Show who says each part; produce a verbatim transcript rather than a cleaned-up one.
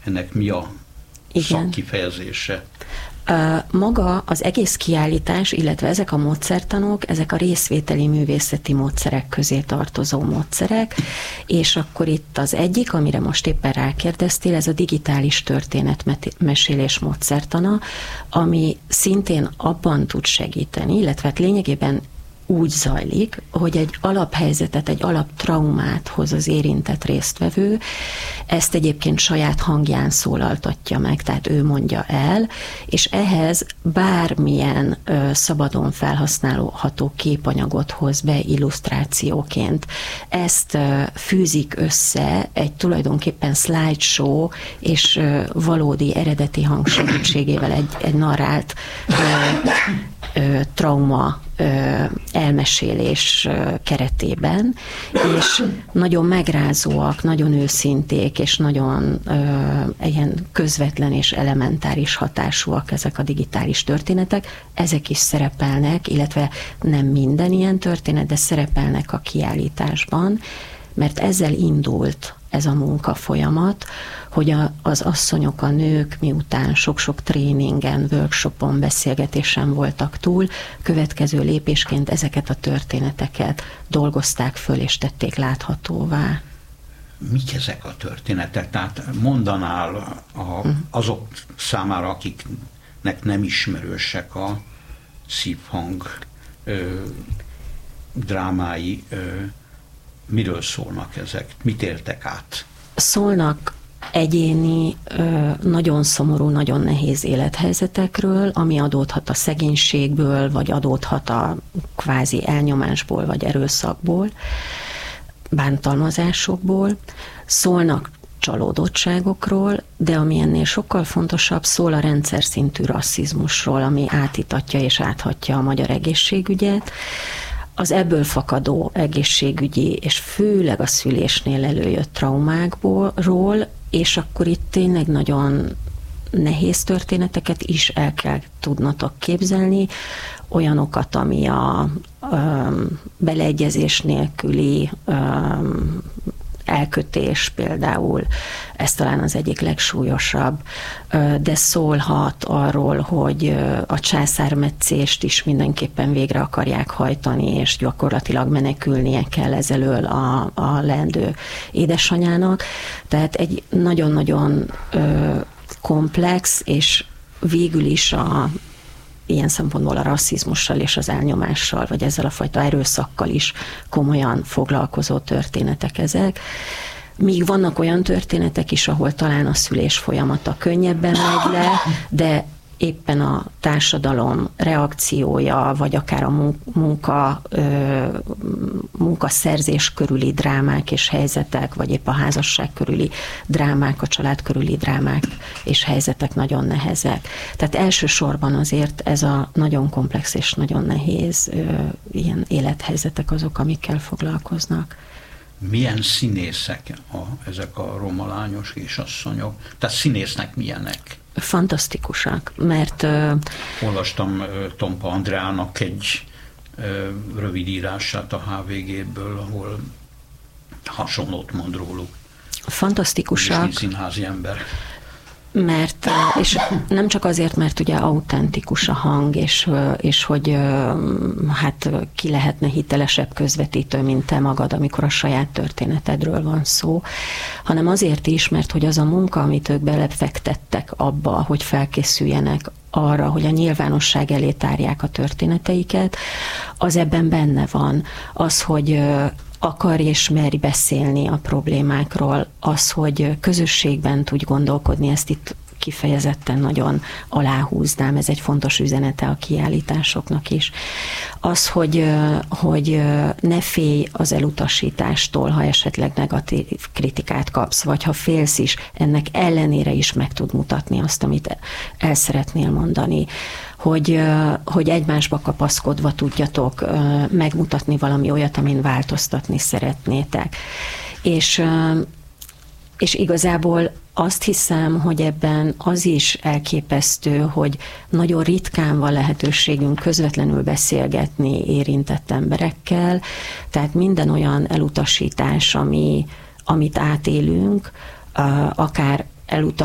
Speaker 1: ennek mi a
Speaker 2: Igen.
Speaker 1: szakkifejezése?
Speaker 2: Maga az egész kiállítás, illetve ezek a módszertanok, ezek a részvételi művészeti módszerek közé tartozó módszerek, és akkor itt az egyik, amire most éppen rákérdeztél, ez a digitális történetmesélés módszertana, ami szintén abban tud segíteni, illetve hát lényegében úgy zajlik, hogy egy alaphelyzetet, egy alaptraumát hoz az érintett résztvevő, ezt egyébként saját hangján szólaltatja meg, tehát ő mondja el, és ehhez bármilyen ö, szabadon felhasználható képanyagot hoz be illusztrációként. Ezt ö, fűzik össze egy tulajdonképpen slideshow és ö, valódi eredeti hang segítségével egy, egy narrált ö, ö, trauma elmesélés keretében, és nagyon megrázóak, nagyon őszinték, és nagyon ö, ilyen közvetlen és elementáris hatásúak ezek a digitális történetek. Ezek is szerepelnek, illetve nem minden ilyen történet, de szerepelnek a kiállításban, mert ezzel indult ez a munka folyamat, hogy a, az asszonyok, a nők miután sok-sok tréningen, workshopon, beszélgetésen voltak túl, következő lépésként ezeket a történeteket dolgozták föl és tették láthatóvá.
Speaker 1: Mik ezek a történetek? Tehát mondanál a, azok számára, akiknek nem ismerősek a szívhang ö, drámái, ö, miről szólnak ezek? Mit éltek át?
Speaker 2: Szólnak egyéni, nagyon szomorú, nagyon nehéz élethelyzetekről, ami adódhat a szegénységből, vagy adódhat a kvázi elnyomásból, vagy erőszakból, bántalmazásokból. Szólnak csalódottságokról, de ami ennél sokkal fontosabb, szól a rendszer szintű rasszizmusról, ami átítatja és áthatja a magyar egészségügyet, az ebből fakadó egészségügyi, és főleg a szülésnél előjött traumákról, és akkor itt tényleg nagyon nehéz történeteket is el kell tudnatok képzelni, olyanokat, ami a, a beleegyezés nélküli a, elkötés például, ez talán az egyik legsúlyosabb, de szólhat arról, hogy a császármetszést is mindenképpen végre akarják hajtani, és gyakorlatilag menekülnie kell ezelől a, a leendő édesanyának. Tehát egy nagyon-nagyon komplex, és végül is a ilyen szempontból a rasszizmussal és az elnyomással, vagy ezzel a fajta erőszakkal is komolyan foglalkozó történetek ezek. Míg vannak olyan történetek is, ahol talán a szülés folyamata könnyebben megy le, de éppen a társadalom reakciója, vagy akár a munka, munkaszerzés körüli drámák és helyzetek, vagy épp a házasság körüli drámák, a család körüli drámák és helyzetek nagyon nehezek. Tehát elsősorban azért ez a nagyon komplex és nagyon nehéz ilyen élethelyzetek azok, amikkel foglalkoznak.
Speaker 1: Milyen színészek a, ezek a roma lányos kisasszonyok? Tehát színésznek milyenek?
Speaker 2: Fantasztikusak, mert... Uh,
Speaker 1: Olvastam uh, Tompa Andreának egy uh, rövid írását a há vé géből, ahol hasonlót mond róluk.
Speaker 2: Fantasztikusak.
Speaker 1: És színházi ember.
Speaker 2: Mert, és nem csak azért, mert ugye autentikus a hang, és, és hogy hát ki lehetne hitelesebb közvetítő, mint te magad, amikor a saját történetedről van szó, hanem azért is, mert hogy az a munka, amit ők belefektettek abba, hogy felkészüljenek arra, hogy a nyilvánosság elé tárják a történeteiket, az ebben benne van. Az, hogy akarj és merj beszélni a problémákról, az, hogy közösségben tudj gondolkodni, ezt itt kifejezetten nagyon aláhúznám, ez egy fontos üzenete a kiállításoknak is. Az, hogy, hogy ne félj az elutasítástól, ha esetleg negatív kritikát kapsz, vagy ha félsz is, ennek ellenére is meg tud mutatni azt, amit el szeretnél mondani. Hogy, hogy egymásba kapaszkodva tudjatok megmutatni valami olyat, amin változtatni szeretnétek. És, és igazából azt hiszem, hogy ebben az is elképesztő, hogy nagyon ritkán van lehetőségünk közvetlenül beszélgetni érintett emberekkel, tehát minden olyan elutasítás, ami, amit átélünk, akár elutasítás,